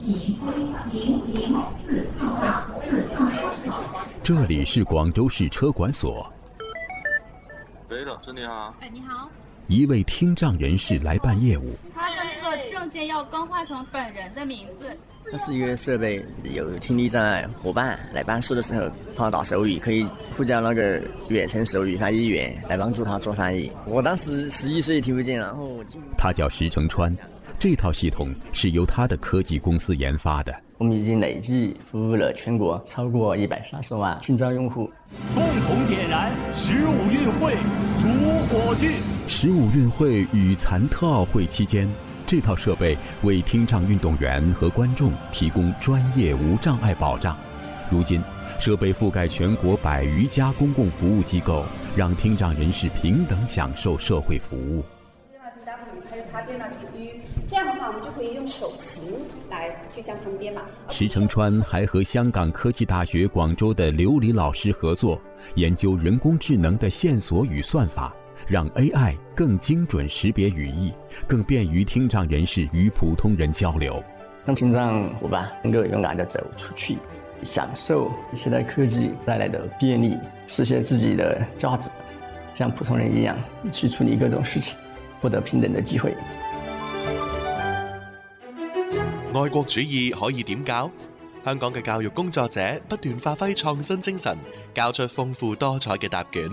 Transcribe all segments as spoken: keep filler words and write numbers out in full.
这里是广州市车管所。 喂，老师你好。 哎，你好。 一位听障人士来办业务， 他的那个证件要更换成本人的名字。 它是一个设备，有听力障碍伙伴来办事的时候，帮他打手语，可以呼叫那个远程手语翻译员来帮助他做翻译。我当时十一岁听不见，然后他叫石成川，这套系统是由他的科技公司研发的。 我们已经累计服务了全国超过一百三十万听障用户。 共同点燃十五运会主火炬。 十五运会与残特奥会期间，这套设备为听障运动员和观众提供专业无障碍保障。如今，设备覆盖全国百余家公共服务机构，让听障人士平等享受社会服务。 这样的话，我们就可以用手型来去将它们编码。 石成川还和香港科技大学广州的刘黎老师合作，研究人工智能的线索与算法，让 A I 更精准识别语义，更便于听障人士与普通人交流。 让听障伙伴能够勇敢地走出去，享受现代科技带来的便利，实现自己的价值，像普通人一样去处理各种事情，获得平等的机会。 愛國主義可以點教？香港嘅教育工作者不斷發揮創新精神，交出豐富多彩嘅答卷。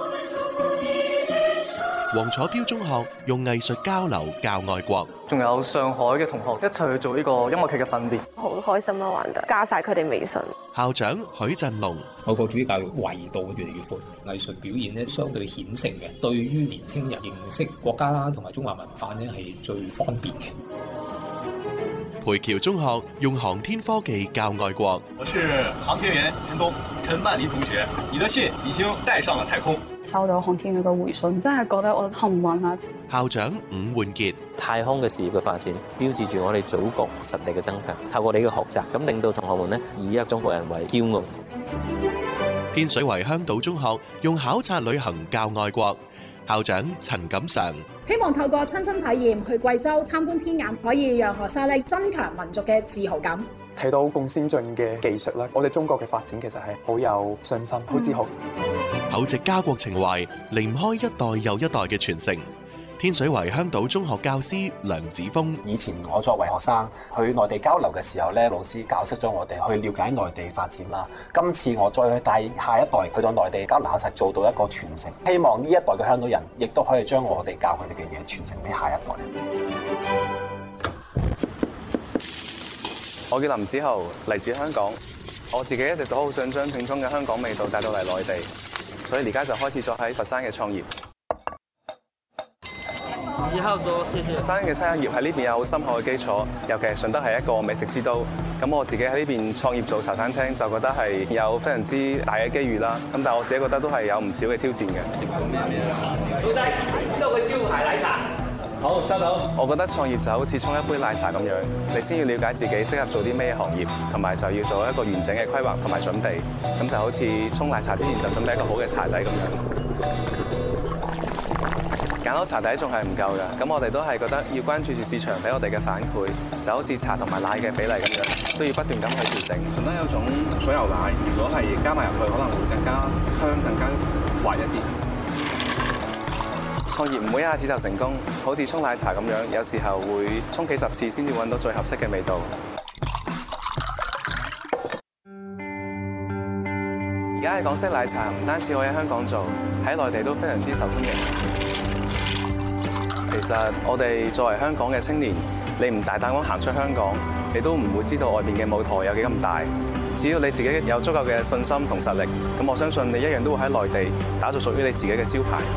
黃楚標中學用藝術交流教愛國。 仲有上海嘅同學一齊去做呢個音樂劇嘅訓練， 好開心啊！玩得加晒佢哋微信。 校長許振龍， 愛國主義教育維度越嚟越闊，藝術表現咧相對顯性嘅，對於年青人認識國家啦同埋中華文化咧係最方便嘅。 培僑中學用航天科技教愛國。 我是航天員陳東，陳曼妮同學，你的信已經帶上了太空。 收到航天員嘅回信，真係覺得我幸運啊！ 校長伍煥傑， 太空嘅事業嘅發展，標誌住我哋祖國實力嘅增強。透過你嘅學習，咁令到同學們呢以一個中國人為驕傲。 天水圍香島中學用考察旅行教愛國。校長陳錦常， 希望透過親身體驗去貴州參觀天眼，可以讓學生咧增強民族嘅自豪感。 睇到咁先進嘅技術啦，我哋中國嘅發展其實係好有信心、好自豪。 厚植家國情懷，離唔開一代又一代嘅傳承。天水圍香島中學教師梁子峰， 以前我作為學生去內地交流嘅時候咧，老師教識咗我哋去了解內地發展啦。今次我再去帶下一代去到內地交流，實做到一個傳承。希望呢一代嘅香港人亦都可以將我哋教佢哋嘅嘢傳承俾下一代。 我叫林子豪，嚟自香港。我自己一直都好想將正宗嘅香港味道帶到嚟內地，所以而家就開始咗喺佛山嘅創業。 以後做謝謝。 佛山嘅餐飲業喺呢邊有好深厚嘅基礎，尤其係順德係一個美食之都。咁我自己喺呢邊創業做茶餐廳，就覺得係有非常之大嘅機遇啦。咁但係我自己覺得都係有唔少嘅挑戰嘅。 老細，呢度嘅招牌奶茶。好，收到。 我覺得創業就好似沖一杯奶茶咁樣，你先要了解自己適合做啲咩行業，同埋就要做一個完整嘅規劃同埋準備。咁就好似沖奶茶之前就準備一個好嘅茶底咁樣。揀好茶底仲係唔夠㗎，咁我哋都係覺得要關注住市場俾我哋嘅反饋，就好似茶同埋奶嘅比例咁樣，都要不斷咁去調整。 順德有種水牛奶，如果係加埋入去，可能會更加香、更加滑一啲。 創業唔會一下子就成功，好似沖奶茶咁樣，有時候會沖幾十次先至揾到最合適嘅味道。而家嘅港式奶茶唔單止可以喺香港做，喺內地都非常之受歡迎。其實我哋作為香港嘅青年，你唔大膽咁行出香港，你都唔會知道外邊嘅舞台有幾咁大。只要你自己有足夠嘅信心同實力，咁我相信你一樣都會喺內地打造屬於你自己嘅招牌。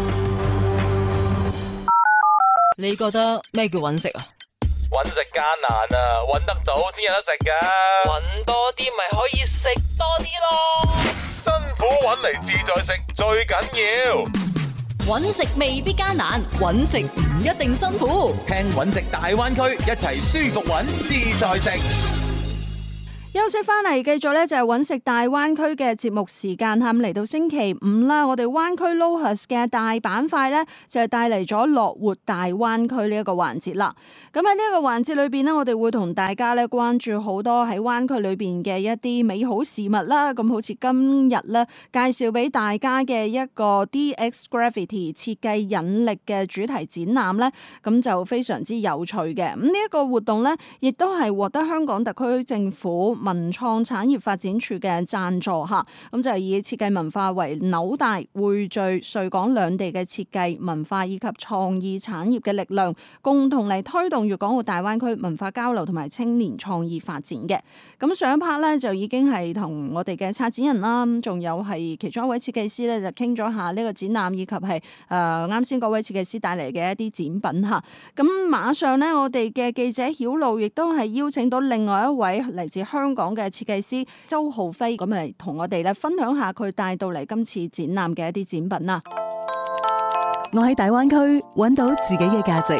你覺得咩叫揾食啊？ 揾食艱難啊，揾得到先有得食㗎。揾多啲咪可以食多啲咯。辛苦揾嚟自在食最緊要。 揾食未必艱難，揾食唔一定辛苦。 聽揾食大灣區，一齊舒服揾自在食。 休息翻嚟，繼續咧就係揾食大灣區嘅節目時間嚇，咁嚟到星期五啦，我哋灣區 LOHAS 嘅大板塊咧就係帶嚟咗樂活大灣區呢一個環節啦。咁喺呢一個環節裏邊呢，我哋會同大家咧關注好多喺灣區裏邊嘅一啲美好事物啦。咁好似今日咧介紹俾大家嘅一個 D X Gravity 設計引力嘅主題展覽咧，咁就非常之有趣嘅。咁呢一個活動咧，亦都係獲得香港特區政府文創產業發展處嘅贊助嚇，咁就係以設計文化為紐帶，匯聚穗港兩地嘅設計文化以及創意產業嘅力量，共同嚟推動粵港澳大灣區文化交流同埋青年創意發展嘅。咁上一 part 咧就已經係同我哋嘅策展人啦，仲有係其中一位設計師咧就傾咗下呢個展覽以及係誒啱先嗰位設計師帶嚟嘅一啲展品嚇。咁馬上咧我哋嘅記者曉露亦都係邀請到另外一位嚟自香港嘅設計師周浩輝，咁嚟同我哋咧分享下佢帶到嚟今次展覽嘅一啲展品啦。 我喺大灣區揾到自己嘅價值。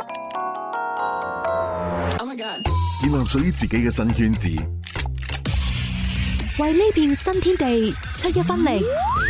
Oh my God！ 建立屬於自己嘅新圈子， 為呢片新天地出一分力。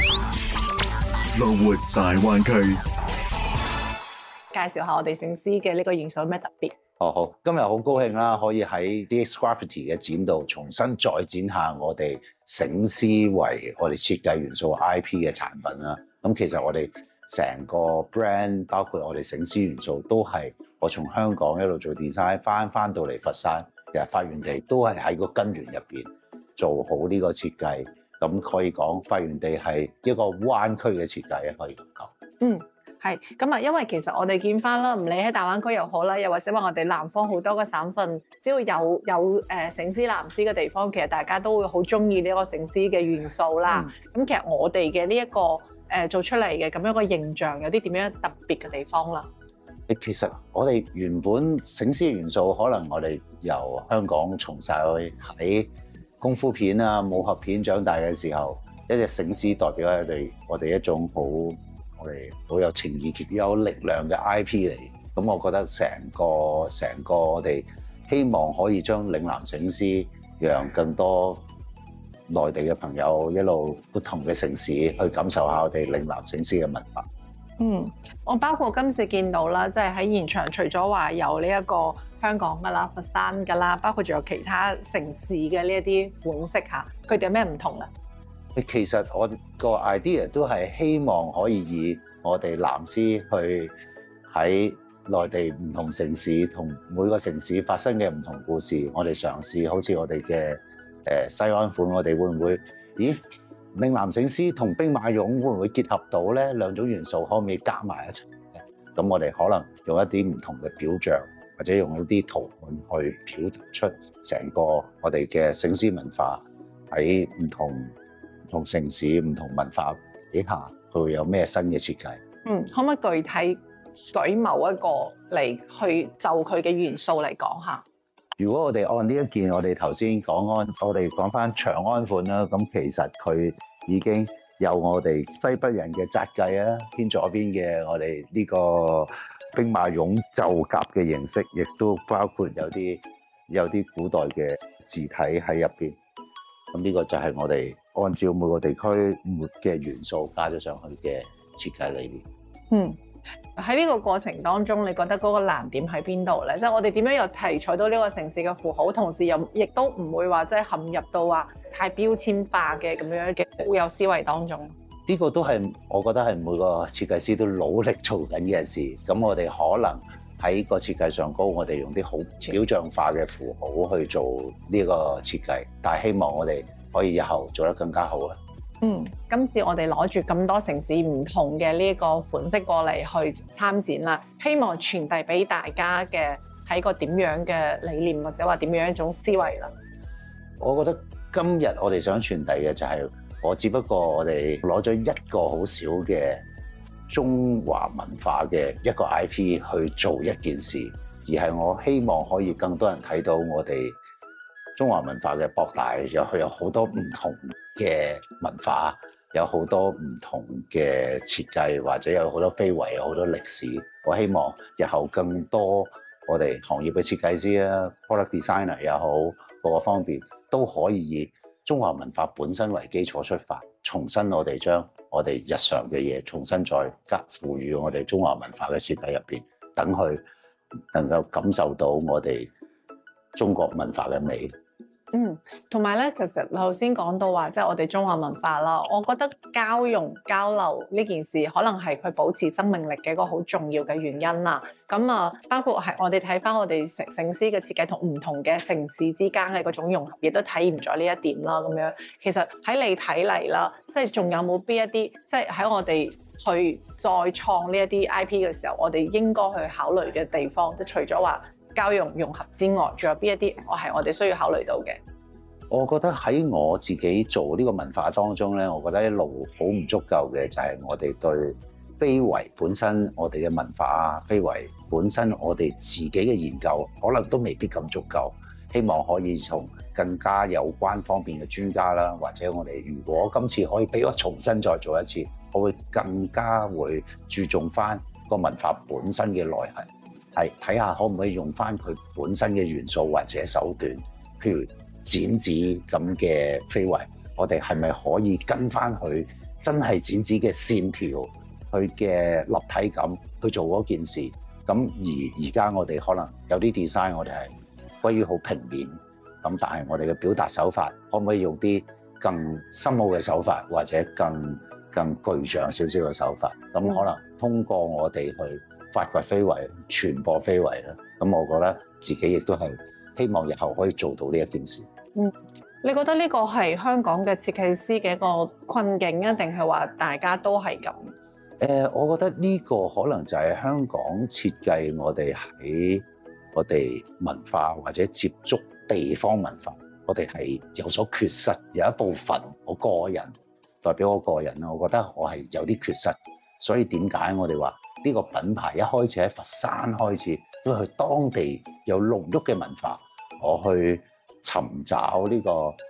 樂活大灣區， 介紹下我哋醒獅嘅呢個元素有咩特別？ 哦好，今日好高興啦，可以喺 D X Gravity 嘅展度重新再展下我哋醒獅為我哋設計元素 I P 嘅產品啦。咁其實我哋成個 brand 包括我哋醒獅元素都係我從香港一路做 design 翻翻到嚟佛山，其實發源地都係喺個根源入邊做好呢個設計。咁可以講發源地係一個灣區嘅設計啊，可以咁講。 嗯。係咁啊，因為其實我哋見翻啦，唔理喺大灣區又好啦，又或者話我哋南方好多個省份，只要有有誒醒獅藍獅嘅地方，其實大家都會好中意呢一個醒獅嘅元素啦。咁、嗯、其實我哋嘅呢一個誒、呃、做出嚟嘅咁樣一個形象，有啲點樣特別嘅地方啦？ 其實我哋原本醒獅嘅元素，可能我哋由香港從細去喺功夫片啊、武俠片長大嘅時候，一隻醒獅代表我哋我哋一種好。我哋好有情義、極有力量嘅 I P 嚟，咁我覺得成個成個我哋希望可以將嶺南醒獅，讓更多內地嘅朋友一路不同嘅城市去感受下我哋嶺南醒獅嘅文化。 嗯，我包括今次見到啦，即係喺現場，除咗話有呢一個香港噶啦、佛山噶啦，包括仲有其他城市嘅呢一啲款式嚇，佢哋有咩唔同啊？ 其實我個 idea 都係希望可以以我哋藍獅去喺內地唔同城市同每個城市發生嘅唔同故事，我哋嘗試好似我哋嘅誒西安款，我哋會唔會？咦，嶺南醒獅同兵馬俑會唔會結合到咧？兩種元素可唔可以加埋一齊咧？咁我哋可能用一啲唔同嘅表象，或者用一啲圖案去表達出成個我哋嘅醒獅文化喺唔同。唔同城市、唔同文化底下，佢會有咩新嘅設計？ 嗯，可唔可以具體舉某一個嚟去就佢嘅元素嚟講下？ 如果我哋按呢一件，我哋頭先講安，我哋講翻長安款啦，咁其實佢已經有我哋西北人嘅紮計啊，偏左邊嘅我哋呢個兵馬俑袖甲嘅形式，亦都包括有啲有啲古代嘅字體喺入邊。咁呢個就係我哋按照每個地區活嘅元素加咗上去嘅設計理念。 嗯，喺呢個過程當中，你覺得嗰個難點喺邊度咧？即係我哋點樣又提取到呢個城市嘅符號，同時又亦都唔會話即係陷入到話太標籤化嘅咁樣嘅固有思維當中。 呢個都係我覺得係每個設計師都努力做緊嘅事。咁我哋可能喺個設計上高，我哋用啲好表象化嘅符號去做呢個設計，但係希望我哋可以日後做得更加好啊！ 嗯，今次我哋攞住咁多城市唔同嘅呢一個款式過嚟去參展啦，希望傳遞俾大家嘅係一個點樣嘅理念，或者話點樣一種思維啦。 我覺得今日我哋想傳遞嘅就係，我只不過我哋攞咗一個好少嘅中華文化嘅一個 I P 去做一件事，而係我希望可以更多人睇到我哋中華文化嘅博大，又佢有好多唔同嘅文化，有好多唔同嘅設計，或者有好多非遺，有好多歷史。我希望日後更多我哋行業嘅設計師啊 product designer 也好，各個方面都可以以中華文化本身為基礎出發，重新我哋將我哋日常嘅嘢重新再加賦予我哋中華文化嘅設計入邊，等佢能夠感受到我哋中國文化嘅美。 嗯，同埋咧，其實頭先講到話，即係我哋中華文化啦，我覺得交融交流呢件事，可能係佢保持生命力嘅一個好重要嘅原因啦。咁啊，包括係我哋睇翻我哋城城市嘅設計同唔同嘅城市之間嘅嗰種融合，亦都體驗咗呢一點啦。咁樣，其實喺你睇嚟啦，即係仲有冇邊一啲，即係喺我哋去再創呢一啲 I P 嘅時候，我哋應該去考慮嘅地方，即係除咗話交融融合之外，仲有邊一啲我係我哋需要考慮到嘅？ 我覺得喺我自己做呢個文化當中咧，我覺得一路好唔足夠嘅就係我哋對非遺本身我哋嘅文化啊，非遺本身我哋自己嘅研究，可能都未必咁足夠。希望可以從更加有關方面嘅專家啦，或者我哋如果今次可以俾我重新再做一次，我會更加會注重翻個文化本身嘅內涵，係睇下可唔可以用翻佢本身嘅元素或者手段，譬如剪紙咁嘅非遺，我哋係咪可以跟翻佢真係剪紙嘅線條，佢嘅立體感去做嗰件事？咁而而家我哋可能有啲 design，我哋係歸於好平面，咁但係我哋嘅表達手法可唔可以用啲更深奧嘅手法，或者更更具象少少嘅手法？咁可能通過我哋去發掘非遺、傳播非遺啦。咁我覺得自己亦都係希望日後可以做到呢一件事。 嗯，你覺得呢個係香港嘅設計師嘅一個困境啊，定係話大家都係咁？ 誒、呃，我覺得呢個可能就係香港設計我哋喺我哋文化或者接觸地方文化，我哋係有所缺失。有一部分我個人代表我個人啦，我覺得我係有啲缺失。所以點解我哋話呢個品牌一開始喺佛山開始，因為佢當地有濃郁嘅文化，我去尋找呢個